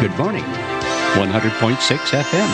Good morning. 100.6 FM.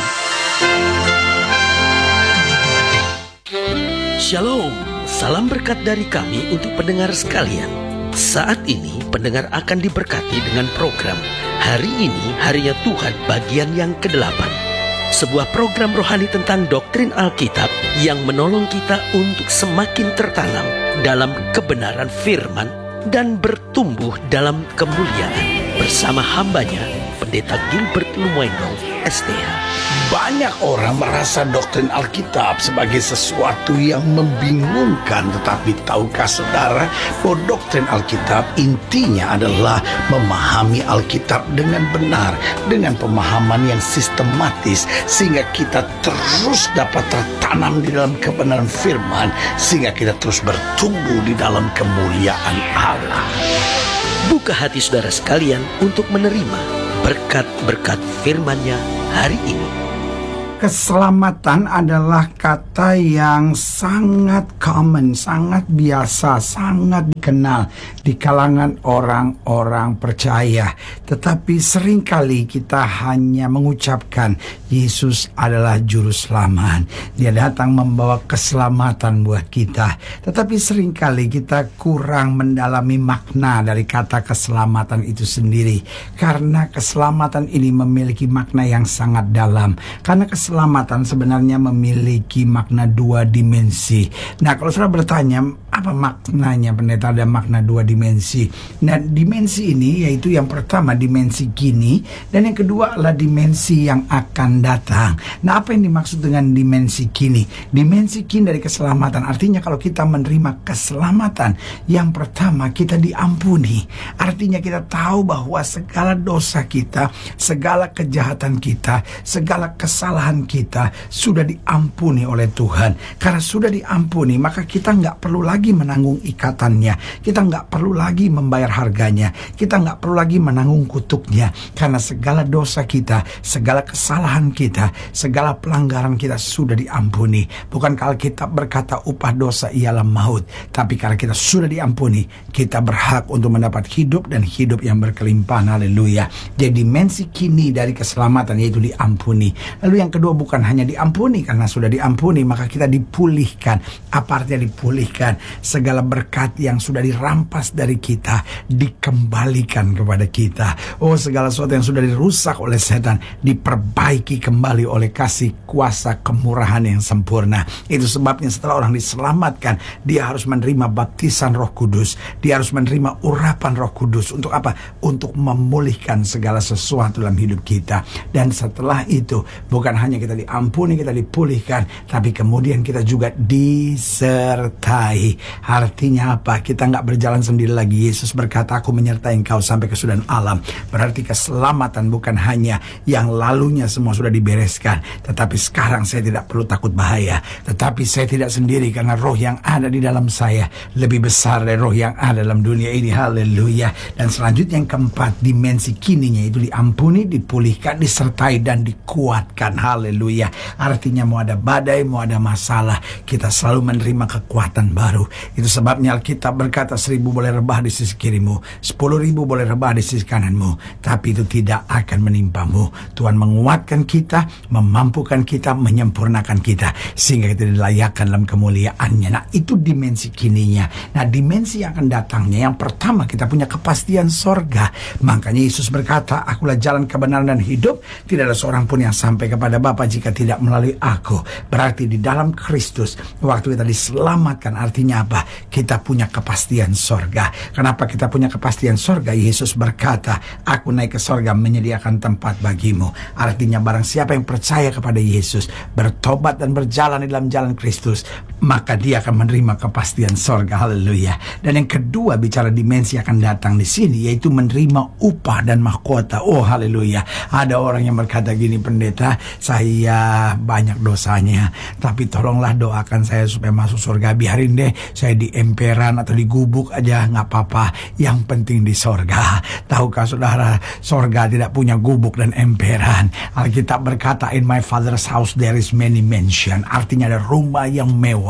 Shalom, salam berkat dari kami untuk pendengar sekalian. Saat ini pendengar akan diberkati dengan program Hari Ini Harinya Tuhan bagian yang ke-8. Sebuah program rohani tentang doktrin Alkitab yang menolong kita untuk semakin tertanam dalam kebenaran firman dan bertumbuh dalam kemuliaan. Bersama hambanya, Pendeta Gilbert Lumoino, STH. Banyak orang merasa doktrin Alkitab sebagai sesuatu yang membingungkan. Tetapi tahukah saudara bahwa doktrin Alkitab intinya adalah memahami Alkitab dengan benar, dengan pemahaman yang sistematis, sehingga kita terus dapat tertanam di dalam kebenaran firman, sehingga kita terus bertumbuh di dalam kemuliaan Allah. Buka hati saudara sekalian untuk menerima berkat-berkat firman-Nya hari ini. Keselamatan adalah kata yang sangat common, sangat biasa, sangat dikenal di kalangan orang-orang percaya. Tetapi seringkali kita hanya mengucapkan Yesus adalah juru selamat. Dia datang membawa keselamatan buat kita. Tetapi seringkali kita kurang mendalami makna dari kata keselamatan itu sendiri. Karena keselamatan ini memiliki makna yang sangat dalam. Karena keselamatan sebenarnya memiliki makna dua dimensi. Nah, kalau saudara bertanya, apa maknanya pendeta ada makna dua dimensi? Nah, dimensi ini yaitu yang pertama dimensi kini, dan yang kedua adalah dimensi yang akan datang. Nah, apa yang dimaksud dengan dimensi kini? Dimensi kini dari keselamatan artinya kalau kita menerima keselamatan, yang pertama kita diampuni. Artinya kita tahu bahwa segala dosa kita, segala kejahatan kita, segala kesalahan kita sudah diampuni oleh Tuhan. Karena sudah diampuni, maka kita nggak perlu lagi menanggung ikatannya. Kita nggak perlu lagi membayar harganya. Kita nggak perlu lagi menanggung kutuknya. Karena segala dosa kita, segala kesalahan kita, segala pelanggaran kita sudah diampuni. Bukan kalau kita berkata upah dosa ialah maut, tapi karena kita sudah diampuni, kita berhak untuk mendapat hidup dan hidup yang berkelimpahan. Haleluya. Jadi dimensi kini dari keselamatan yaitu diampuni. Lalu yang kedua, bukan hanya diampuni, karena sudah diampuni maka kita dipulihkan. Apa artinya dipulihkan? Segala berkat yang sudah dirampas dari kita dikembalikan kepada kita. Oh, segala sesuatu yang sudah dirusak oleh setan diperbaiki kembali oleh kasih kuasa kemurahan yang sempurna. Itu sebabnya setelah orang diselamatkan, dia harus menerima baptisan Roh Kudus. Dia harus menerima urapan Roh Kudus. Untuk apa? Untuk memulihkan segala sesuatu dalam hidup kita. Dan setelah itu bukan hanya kita diampuni, kita dipulihkan, tapi kemudian kita juga disertai. Artinya apa? Kita nggak berjalan sendiri lagi. Yesus berkata, aku menyertai engkau sampai kesudahan alam. Berarti keselamatan bukan hanya yang lalunya semua sudah dibereskan, tetapi sekarang saya tidak perlu takut bahaya. Tetapi saya tidak sendiri, karena roh yang ada di dalam saya lebih besar dari roh yang ada dalam dunia ini. Haleluya. Dan selanjutnya yang keempat, dimensi kininya itu diampuni, dipulihkan, disertai, dan dikuatkan. Haleluya. Artinya mau ada badai, mau ada masalah, kita selalu menerima kekuatan baru. Itu sebabnya Alkitab berkata 1.000 boleh rebah di sisi kirimu, 10.000 boleh rebah di sisi kananmu, tapi itu tidak akan menimpamu. Tuhan menguatkan kita, memampukan kita, menyempurnakan kita, sehingga kita dilayakkan dalam kemuliaannya. Nah, itu dimensi kininya. Nah, dimensi yang akan datangnya, yang pertama kita punya kepastian sorga. Makanya Yesus berkata, akulah jalan kebenaran dan hidup, tidak ada seorang pun yang sampai kepada Bapa jika tidak melalui aku. Berarti di dalam Kristus, waktu kita diselamatkan, artinya apa? Kita punya kepastian sorga. Kenapa kita punya kepastian sorga? Yesus berkata, aku naik ke sorga menyediakan tempat bagimu. Artinya barang siapa yang percaya kepada Yesus, bertobat dan berjalan di dalam jalan Kristus, maka dia akan menerima kepastian sorga. Haleluya. Dan yang kedua, bicara dimensi akan datang di sini, yaitu menerima upah dan mahkota. Oh, haleluya. Ada orang yang berkata gini, pendeta, saya banyak dosanya, tapi tolonglah doakan saya supaya masuk surga. Biarin deh saya di emperan atau di gubuk aja, nggak apa-apa. Yang penting di sorga. Tahukah saudara, sorga tidak punya gubuk dan emperan. Alkitab berkata, in my father's house there is many mansion. Artinya ada rumah yang mewah.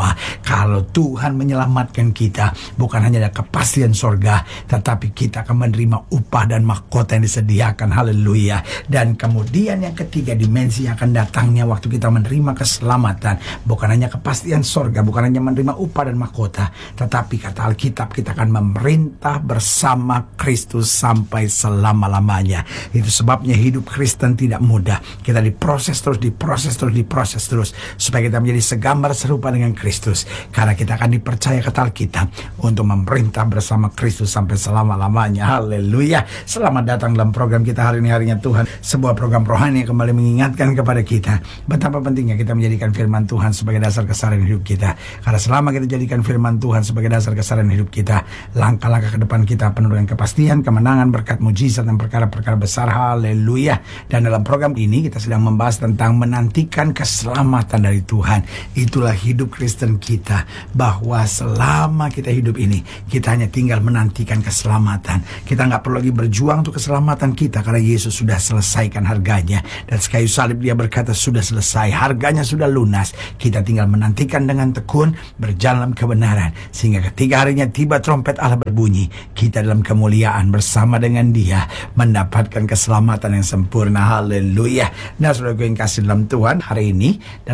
bahwa kalau Tuhan menyelamatkan kita, bukan hanya ada kepastian sorga, tetapi kita akan menerima upah dan mahkota yang disediakan. Haleluya. Dan kemudian yang ketiga, dimensi yang akan datangnya waktu kita menerima keselamatan, bukan hanya kepastian sorga, bukan hanya menerima upah dan mahkota, tetapi kata Alkitab kita akan memerintah bersama Kristus sampai selama-lamanya. Itu sebabnya hidup Kristen tidak mudah. Kita diproses terus supaya kita menjadi segambar serupa dengan Kristus, karena kita akan dipercaya kata Alkitab untuk memerintah bersama Kristus sampai selama-lamanya. Haleluya. Selamat datang dalam program kita hari ini, Harinya Tuhan, sebuah program rohani yang kembali mengingatkan kepada kita betapa pentingnya kita menjadikan firman Tuhan sebagai dasar keseharian hidup kita. Karena selama kita jadikan firman Tuhan sebagai dasar keseharian hidup kita, langkah-langkah ke depan kita penuh dengan kepastian, kemenangan, berkat, mujizat, dan perkara-perkara besar. Haleluya. Dan dalam program ini kita sedang membahas tentang menantikan keselamatan dari Tuhan. Itulah hidup Kristen kita, bahwa selama kita hidup ini, kita hanya tinggal menantikan keselamatan. Kita nggak perlu lagi berjuang untuk keselamatan kita, karena Yesus sudah selesaikan harganya. Dan sekayu salib dia berkata sudah selesai, harganya sudah lunas. Kita tinggal menantikan dengan tekun, berjalan dalam kebenaran, sehingga ketika harinya tiba trompet Allah berbunyi, kita dalam kemuliaan bersama dengan dia mendapatkan keselamatan yang sempurna. Haleluya. Nah, saudara yang kasih dalam Tuhan, hari ini